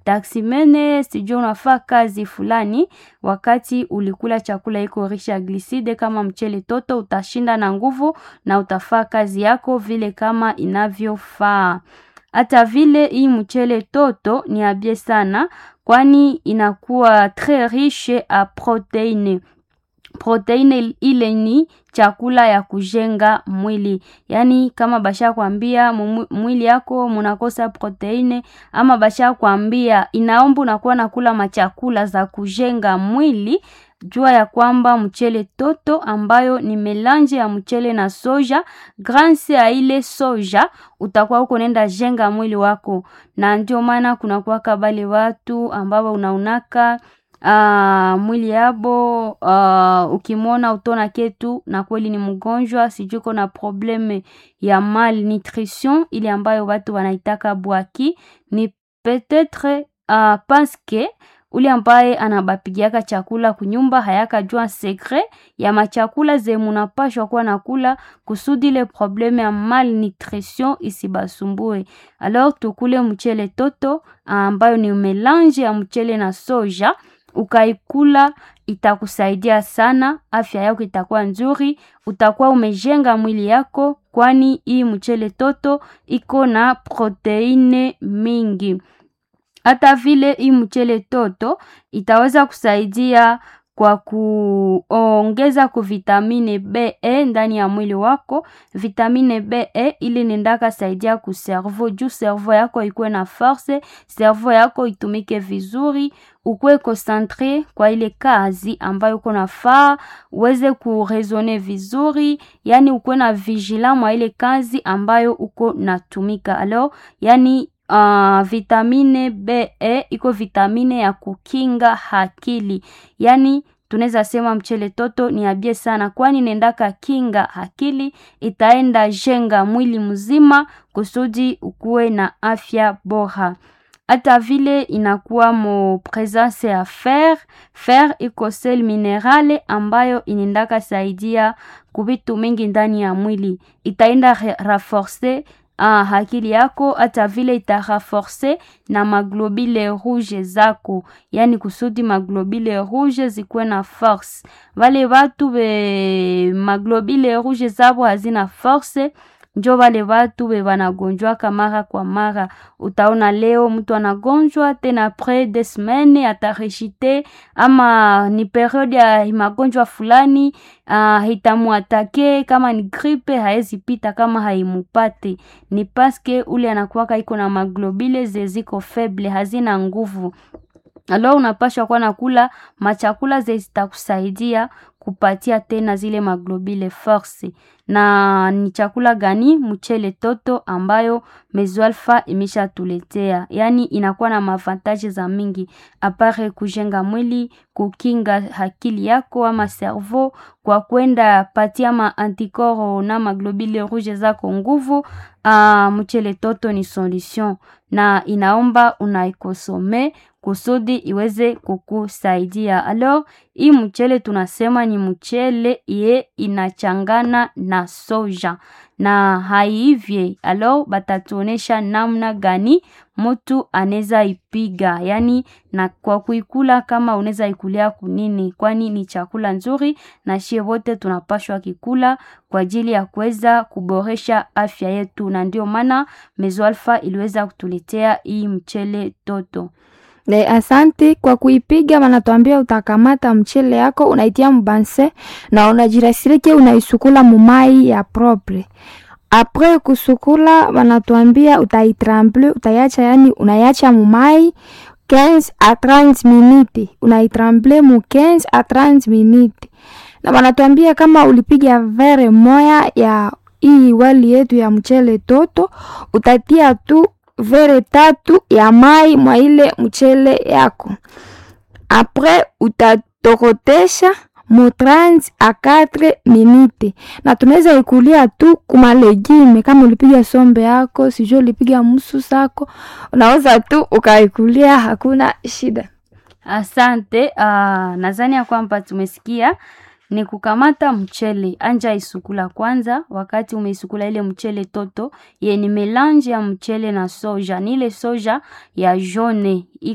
taksimene, sijui unafaa kazi fulani, wakati ulikula chakula iko riche ya gliside kama mchele toto, utashinda na nguvu na utafaa kazi yako vile kama inavyofaa. Hata vile hii mchele toto ni abie sana, kwani inakuwa très riche a proteine. Proteine ile ni chakula ya kujenga mwili. Yani kama basha kuambia mwili yako munakosa proteine, ama basha kuambia inaomba unakuwa nakula machakula za kujenga mwili, jua ya kwamba mchele toto ambayo ni melange ya mchele na soja, grâce ya ile soja utakuwa uko nenda jenga mwili wako. Na ndio maana kuna kwa kabale watu ambao unaunaka mwili yabo ukimona utona ketu na kweli ni mgonjwa, sijuko na probleme ya malnutrition ile ambayo watu wanaitaka bwaki, ni peut-être parce que ule ambaye anabapigiaka chakula kunyumba hayaka jua secret ya machakula ze munapashwa kuwa nakula kusudi le probleme ya malnutrition isibasumbue. Alors tukule mchele toto ambayo ni melange ya mchele na soja, ukaikula itakusaidia sana, afya yako itakuwa nzuri, utakuwa umejenga mwili yako, kwani hii mchele toto iko na proteine mingi. Hata vile hii mchele toto itaweza kusaidia kwa kuongeza ku vitamine BE ndani ya mwili wako. Vitamine BE ili nendaka saidia ku cerveau, juu cerveau yako ikuwe na force, cerveau yako itumike vizuri, ukue concentré kwa ile kazi ambayo uko nafaa, uweze kuresone vizuri, yani ukue na vigilant mwa ile kazi ambayo uko natumika. Alors yani vitamine BE iko vitamine ya kukinga akili. Yani tunaweza sema mchele toto ni abie sana, kwani nendaka kinga akili, itaenda jenga mwili mzima kusudi ukue na afya bora. Hata vile inakuwa mo presence ya fer. Fer iko sel minerale ambayo inendaka saidia kubitu mingi ndani ya mwili. Itaenda renforcer akili yako, hata vile itarenforcer na maglobule rouge zako, yani kusudi maglobule rouge zikuwe na force. Wale watu be maglobule rouge zabo hazina force, njo wale watu be wanagonjwa mara kwa mara. Utaona leo mtu anagonjwa, tena après 2 semaines atarejite, ama ni periode ya magonjwa fulani itamuatake, kama ni gripe haezi pita kama haimupate. Ni paske ule anakuwaka iko na maglobule zeziko faible, hazina nguvu. Alors unapaswa kuwa nakula machakula zitakusaidia kupatia tena zile maglobule force. Na ni chakula gani? Mchele toto ambayo Mezoalpha imesha tuletea. Yani inakuwa na mavantage za mingi, apare kujenga mwili, kukinga akili yako ama cerveau, kwa kwenda patia ma antikoro na maglobule rouge zako nguvu. Mchele toto ni solution, na inaomba unaikosome kusudi iweze kukusaidia. Alors hii mchele tunasema ni mchele ye inachangana na soja na haivye. Alors batatuonesha namna gani mtu aneza ipiga, yani na kwa kuikula kama uneza ikulia kunini, kwani ni chakula nzuri na shie wote tunapashwa kikula kwa ajili ya kuweza kuboresha afya yetu. Na ndio maana Mezoalpha iliweza kutuletea hii mchele toto. Asante kwa kuipiga. Wanatuambia utakamata mchele yako unaitia mbanse na unajirasirike unaisukula mumai ya propre. Après kusukula wanatuambia utaitremble, utayacha, yani unayacha mumai 15 à 30 minutes. Unaitremble mu 15 à 30 minutes. Na wanatuambia kama ulipiga vere moya ya hii wali yetu ya mchele toto, utatia tu vere 3 ya mai mwa ile mchele yako. Après utatokotesha mu 30 à 4 minutes. Na tunaweza ikulia tu kuma legime, kama ulipiga sombe yako, sijui ulipiga musu sako, unaweza tu ukaikulia, hakuna shida. Asante. Nadhani ya kwamba tumesikia ni kukamata mchele, anja isukula kwanza. Wakati umeisukula ile mchele toto, ye ni melange ya mchele na soja, ni ile soja ya jaune